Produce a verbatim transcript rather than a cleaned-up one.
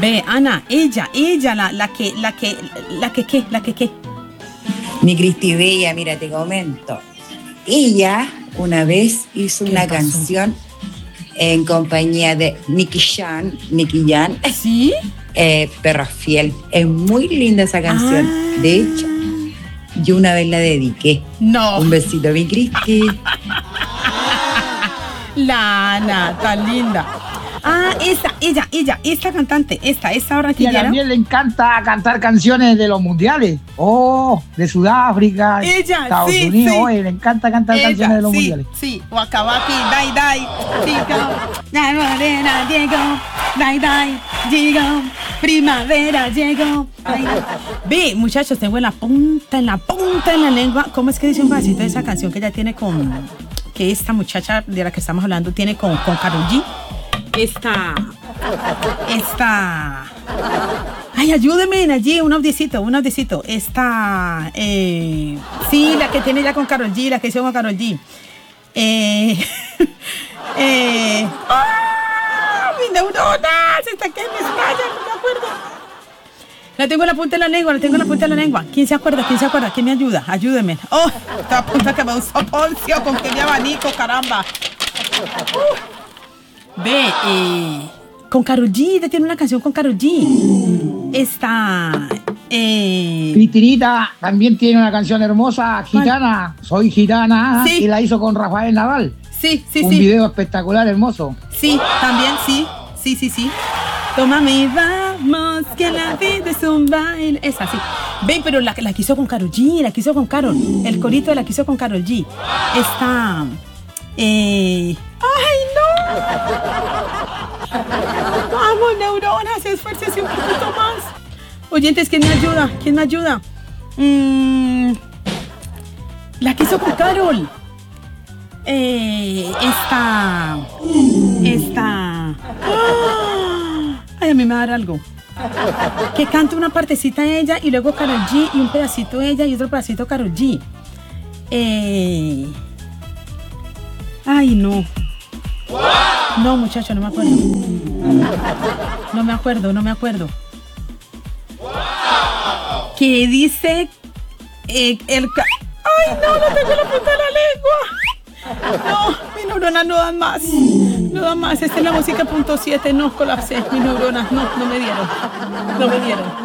Ve, Ana, ella, ella, la, la que, la que, la que, ¿qué? La que, ¿qué? Mi Cristi Bella, mira, te comento. Ella una vez hizo una pasó? canción en compañía de Nicky Jan, Nicky Jan. ¿Sí? Eh, Perra Fiel. Es muy linda esa canción. Ah. De hecho, yo una vez la dediqué. No. Un besito, mi Cristi. La Ana, tan linda. Ah, esa, ella, ella, esta cantante, esta, esta Y a barranquillera. también le encanta cantar canciones de los mundiales. Oh, de Sudáfrica, Ella, Estados sí, Unidos. sí. Oye, le encanta cantar Ella, canciones de los sí, mundiales. sí, Wakabaki, Dai Dai, Chico, la morena llegó, Dai Dai, llegó, primavera llegó. Dai, dai. Ve, muchachos, tengo en la punta, en la punta de la lengua, ¿cómo es que dice un pedacito de esa canción que ella tiene con, que esta muchacha de la que estamos hablando tiene con, con Karol G? Esta, esta... Ay, ayúdeme allí, un audiecito, un audiecito. Esta, eh, sí, la que tiene ya con Karol G, la que hizo con Karol G. Eh, eh, ¡ah! ¡Mi neurona! Se está que me estalla, no me acuerdo. La tengo en la punta de la lengua, la tengo en la punta de la lengua. ¿Quién se acuerda? ¿Quién se acuerda? ¿Quién me ayuda? Ayúdeme. Oh, esta punta que me usó Poncio, con que mi abanico, caramba. Uh. Ve, eh, con Karol G, ella tiene una canción con Karol G. Esta, eh... Cristinita también tiene una canción hermosa, Gitana. Soy gitana. Sí. Y la hizo con Rafael Nadal. Sí, sí, Un sí. video espectacular, hermoso. Sí, también, sí. Sí, sí, sí. Tómame y vamos, que la vida es un baile. Esa, sí. Ve, pero la, la quiso con Karol G, la quiso con Karol. El corito la quiso con Karol G. Esta, eh... ¡ay, no! Vamos, neuronas, esfuércese un poquito más. Oyentes, ¿quién me ayuda? ¿Quién me ayuda? Mm, la quiso con Karol. Eh, esta... Esta... ¡ah! Ay, a mí me va a dar algo. Que cante una partecita ella y luego Karol G y un pedacito ella y otro pedacito Karol G. Eh... Ay, no. No, muchacho, no me acuerdo. No me acuerdo, no me acuerdo. Que dice eh, el... ca- Ay, no, no tengo la punta de la lengua. No, mis neuronas no dan más. No dan más. Esta es la música punto siete. No, colapsé. Mis neuronas no, no me dieron. No me dieron.